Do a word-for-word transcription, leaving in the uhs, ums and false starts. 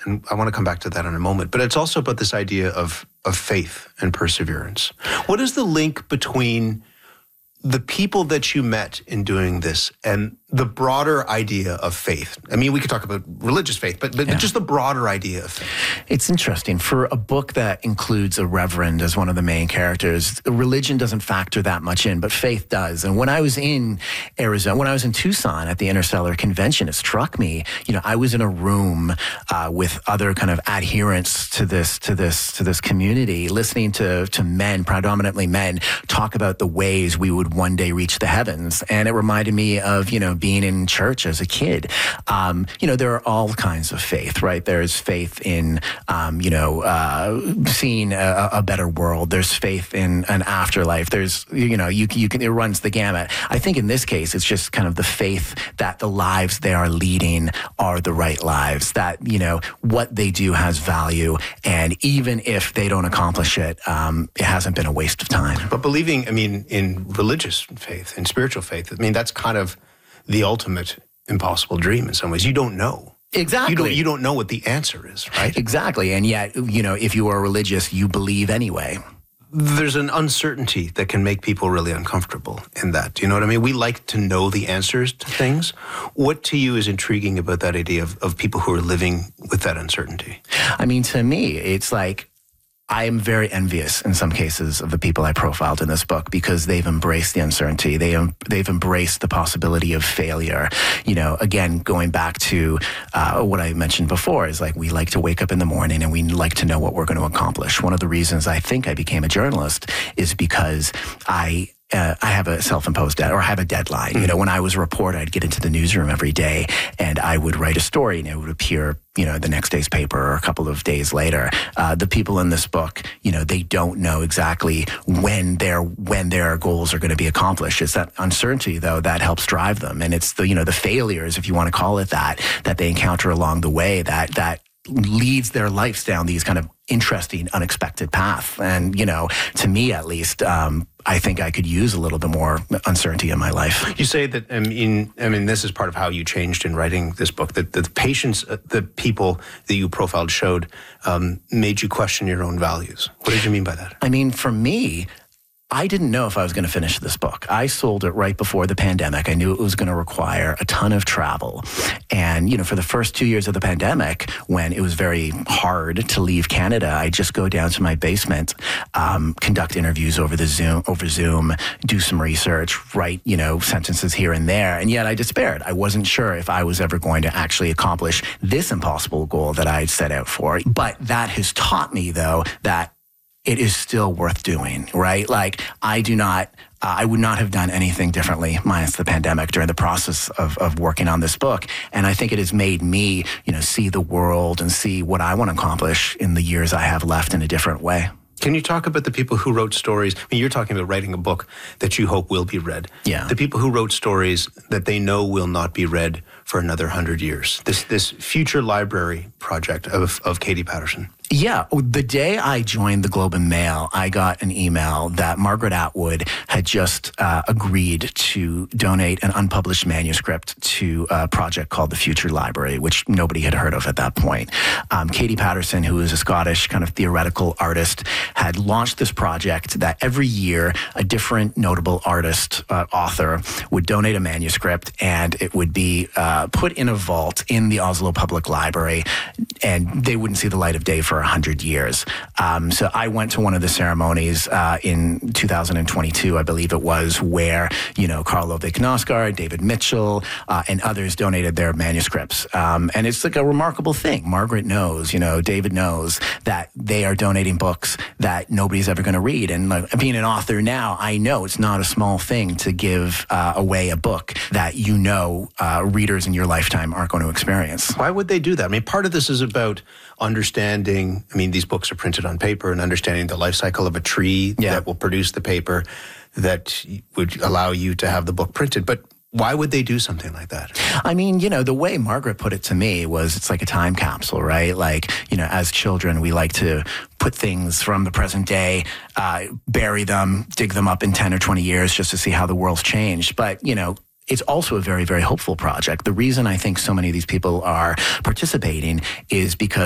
and I want to come back to that in a moment, but it's also about this idea of, of faith and perseverance. What is the link between the people that you met in doing this and the broader idea of faith? I mean, we could talk about religious faith, but, but yeah. just the broader idea of faith. It's interesting. For a book that includes a reverend as one of the main characters, religion doesn't factor that much in, but faith does. And when I was in Arizona, when I was in Tucson at the Interstellar Convention, it struck me, you know, I was in a room uh, with other kind of adherents to this, to this, to this community, listening to, to men, predominantly men, talk about the ways we would one day reach the heavens. And it reminded me of, you know, being in church as a kid. Um, you know, there are all kinds of faith, right? There's faith in, um, you know, uh, seeing a, a better world. There's faith in an afterlife. There's, you know, you, you can, it runs the gamut. I think in this case, it's just kind of the faith that the lives they are leading are the right lives, that, you know, what they do has value. And even if they don't accomplish it, um, it hasn't been a waste of time. But believing, I mean, in religious faith, in spiritual faith, I mean, that's kind of the ultimate impossible dream in some ways. You don't know. Exactly. You don't, you don't know what the answer is, right? Exactly. And yet, you know, if you are religious, you believe anyway. There's an uncertainty that can make people really uncomfortable in that. Do you know what I mean? We like to know the answers to things. What to you is intriguing about that idea of, of people who are living with that uncertainty? I mean, to me, it's like, I am very envious in some cases of the people I profiled in this book because they've embraced the uncertainty. They, um, they've embraced the possibility of failure. You know, again, going back to uh, what I mentioned before is like we like to wake up in the morning and we like to know what we're going to accomplish. One of the reasons I think I became a journalist is because I Uh, I have a self-imposed deadline, or I have a deadline. Mm-hmm. You know, when I was a reporter, I'd get into the newsroom every day and I would write a story and it would appear, you know, the next day's paper or a couple of days later. Uh, the people in this book, you know, they don't know exactly when their, when their goals are going to be accomplished. It's that uncertainty, though, that helps drive them. And it's the, you know, the failures, if you want to call it that, that they encounter along the way that, that leads their lives down these kind of interesting, unexpected path. And, you know, to me, at least, um, I think I could use a little bit more uncertainty in my life. You say that, I mean, I mean, this is part of how you changed in writing this book, that the patients, uh, the people that you profiled showed um, made you question your own values. What did you mean by that? I mean, for me, I didn't know if I was going to finish this book. I sold it right before the pandemic. I knew it was going to require a ton of travel. And, you know, for the first two years of the pandemic, when it was very hard to leave Canada, I just go down to my basement, um, conduct interviews over the Zoom, over Zoom, do some research, write, you know, sentences here and there. And yet I despaired. I wasn't sure if I was ever going to actually accomplish this impossible goal that I had set out for. But that has taught me, though, that it is still worth doing, right? Like, I do not, uh, I would not have done anything differently minus the pandemic during the process of, of working on this book. And I think it has made me, you know, see the world and see what I want to accomplish in the years I have left in a different way. Can you talk about the people who wrote stories? I mean, you're talking about writing a book that you hope will be read. Yeah. The people who wrote stories that they know will not be read for another hundred years. This this future library project of, of Katie Patterson. Yeah, the day I joined the Globe and Mail, I got an email that Margaret Atwood had just uh, agreed to donate an unpublished manuscript to a project called the Future Library, which nobody had heard of at that point. Um, Katie Patterson, who is a Scottish kind of theoretical artist, had launched this project that every year a different notable artist, uh, author, would donate a manuscript and it would be uh, put in a vault in the Oslo Public Library, and they wouldn't see the light of day for a hundred years. Um, so I went to one of the ceremonies uh, in two thousand twenty-two, I believe it was, where, you know, Karl Ove Knausgaard, David Mitchell, uh, and others donated their manuscripts. Um, and it's like a remarkable thing. Margaret knows, you know, David knows that they are donating books that nobody's ever going to read. And like, being an author now, I know it's not a small thing to give uh, away a book that you know uh, readers in your lifetime aren't going to experience. Why would they do that? I mean, part of this is about understanding, I mean, these books are printed on paper, and understanding the life cycle of a tree yeah. that will produce the paper that would allow you to have the book printed. But why would they do something like that? I mean, you know, the way Margaret put it to me was it's like a time capsule, right? Like, you know, as children, we like to put things from the present day, uh, bury them, dig them up in ten or twenty years just to see how the world's changed. But, you know, it's also a very, very hopeful project. The reason I think so many of these people are participating is because